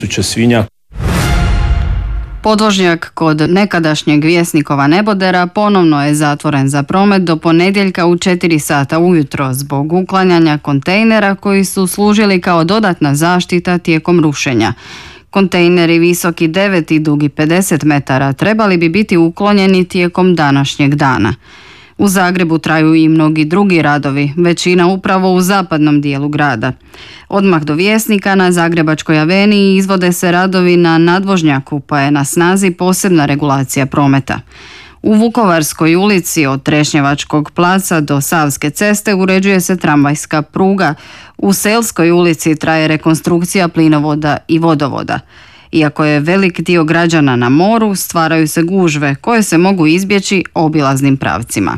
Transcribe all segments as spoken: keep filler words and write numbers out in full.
svinja. Podvožnjak kod nekadašnjeg Vjesnikova nebodera ponovno je zatvoren za promet do ponedjeljka u četiri sata ujutro zbog uklanjanja kontejnera koji su služili kao dodatna zaštita tijekom rušenja. Kontejneri visoki devet i dugi pedeset metara trebali bi biti uklonjeni tijekom današnjeg dana. U Zagrebu traju i mnogi drugi radovi, većina upravo u zapadnom dijelu grada. Odmah do Vjesnika na Zagrebačkoj aveniji izvode se radovi na nadvožnjaku, pa je na snazi posebna regulacija prometa. U Vukovarskoj ulici od Trešnjevačkog placa do Savske ceste uređuje se tramvajska pruga. U Selskoj ulici traje rekonstrukcija plinovoda i vodovoda. Iako je velik dio građana na moru, stvaraju se gužve koje se mogu izbjeći obilaznim pravcima.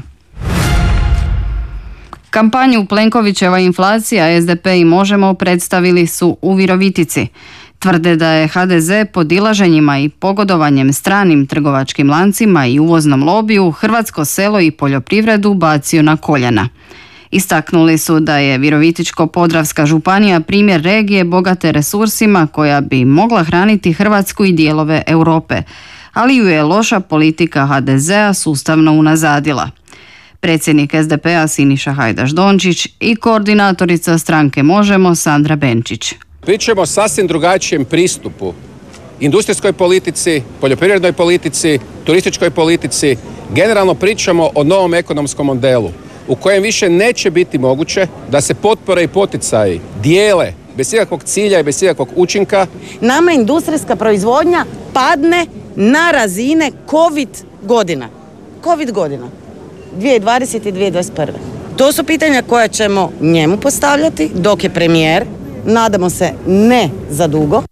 Kampanju Plenkovićeva inflacija es de pe i Možemo predstavili su u Virovitici. Tvrde da je ha de ze podilaženjima i pogodovanjem stranim trgovačkim lancima i uvoznom lobiju hrvatsko selo i poljoprivredu bacio na koljena. Istaknuli su da je Virovitičko-podravska županija primjer regije bogate resursima koja bi mogla hraniti Hrvatsku i dijelove Europe, ali ju je loša politika ha de zea sustavno unazadila. Predsjednik es de pe-a Siniša Hajdaš Dončić i koordinatorica stranke Možemo Sandra Benčić. Pričamo o sasvim drugačijem pristupu industrijskoj politici, poljoprivrednoj politici, turističkoj politici. Generalno pričamo o novom ekonomskom modelu u kojem više neće biti moguće da se potpore i poticaji dijele bez ikakvog cilja i bez ikakvog učinka. Nama industrijska proizvodnja padne na razine COVID godina. COVID godina. dvije tisuće dvadesete i dvije tisuće dvadeset prve. To su pitanja koja ćemo njemu postavljati dok je premijer, nadamo se ne za dugo.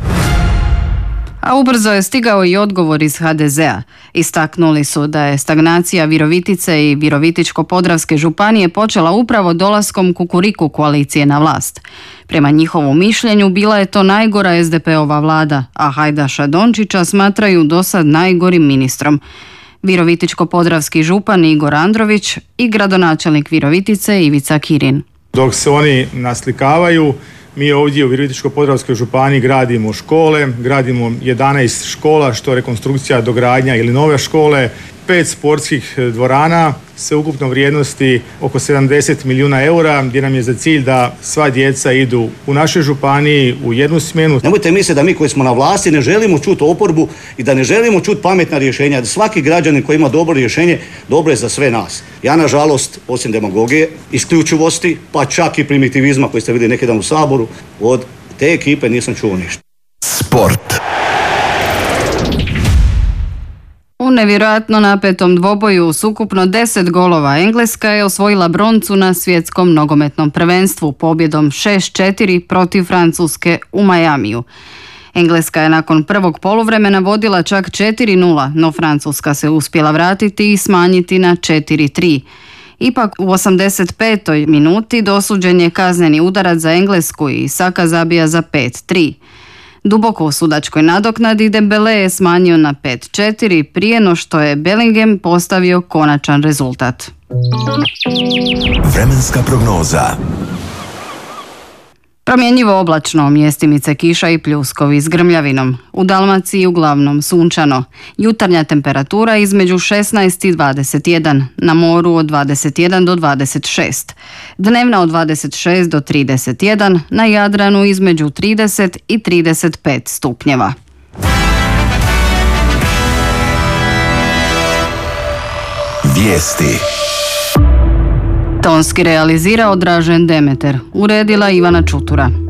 A ubrzo je stigao i odgovor iz ha de zea. Istaknuli su da je stagnacija Virovitice i Virovitičko-podravske županije počela upravo dolaskom Kukuriku koalicije na vlast. Prema njihovom mišljenju bila je to najgora es de pe-ova vlada, a Hajdaša Dončića smatraju dosad najgorim ministrom. Virovitičko-podravski župan Igor Andrović i gradonačelnik Virovitice Ivica Kirin. Dok se oni naslikavaju, mi ovdje u Virovitičko-podravskoj županiji gradimo škole, gradimo jedanaest škola, što rekonstrukcija, dogradnja ili nove škole, pet sportskih dvorana, sve ukupno vrijednosti oko sedamdeset milijuna eura, gdje nam je za cilj da sva djeca idu u našoj županiji u jednu smjenu. Nemojte misliti da mi koji smo na vlasti ne želimo čuti oporbu i da ne želimo čuti pametna rješenja, da svaki građanin koji ima dobro rješenje, dobro je za sve nas. Ja, nažalost, osim demagogije, isključivosti, pa čak i primitivizma koji ste vidjeli neki dan u Saboru, od te ekipe nisam čuo ništa. Sport. U nevjerojatno napetom dvoboju s ukupno deset golova Engleska je osvojila broncu na svjetskom nogometnom prvenstvu pobjedom šest četiri protiv Francuske u Majamiju. Engleska je nakon prvog poluvremena vodila čak četiri nula, no Francuska se uspjela vratiti i smanjiti na četiri tri. Ipak u osamdeset petoj minuti dosuđen je kazneni udarac za Englesku i Saka zabija za pet tri. Duboko u sudačkoj nadoknadi Dembele je smanjio na pet četiri prije no što je Bellingham postavio konačan rezultat. Vremenska prognoza. Promjenjivo oblačno, mjestimice kiša i pljuskovi s grmljavinom. U Dalmaciji uglavnom sunčano. Jutarnja temperatura između šesnaest i dvadeset jedan, na moru od dvadeset jedan do dvadeset šest. Dnevna od dvadeset šest do trideset jedan, na Jadranu između trideset i trideset pet stupnjeva. Vijesti. Tonski realizirao Dražen Demeter, uredila Ivana Čutura.